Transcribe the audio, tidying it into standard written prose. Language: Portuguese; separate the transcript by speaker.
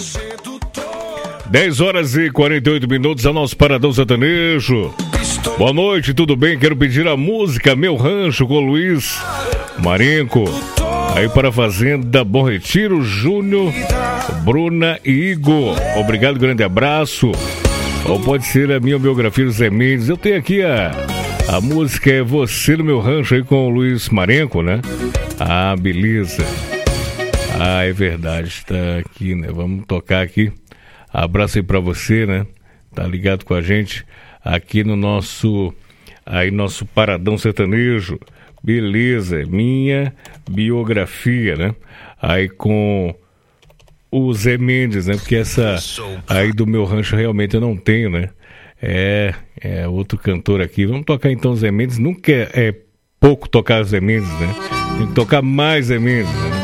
Speaker 1: 10h48, é o nosso Paradão Sertanejo. Boa noite, tudo bem? Quero pedir a música Meu Rancho com Luiz Marenco. Aí para a Fazenda Bom Retiro, Júnior, Bruna e Igor. Obrigado, grande abraço. Ou pode ser a minha biografia do Zé Mendes. Eu tenho aqui a música é Você no Meu Rancho aí com o Luiz Marenco, né? Ah, beleza. Ah, é verdade, tá aqui, né? Vamos tocar aqui. Abraço aí pra você, né? Tá ligado com a gente aqui no nosso Paradão Sertanejo. Beleza, minha biografia, né? Aí com o Zé Mendes, né? Porque essa aí do Meu Rancho realmente eu não tenho, né? É outro cantor aqui. Vamos tocar então Zé Mendes. Nunca é pouco tocar Zé Mendes, né? Tem que tocar mais Zé Mendes, né?